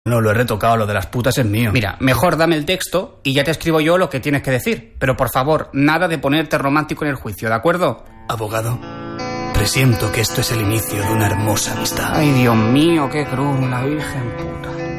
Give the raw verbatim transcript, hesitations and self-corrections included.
No lo he retocado, lo de las putas es mío. Mira, mejor dame el texto y ya te escribo yo lo que tienes que decir. Pero por favor, nada de ponerte romántico en el juicio, ¿de acuerdo? Abogado, presiento que esto es el inicio de una hermosa amistad. Ay, Dios mío, qué cruz, la Virgen puta.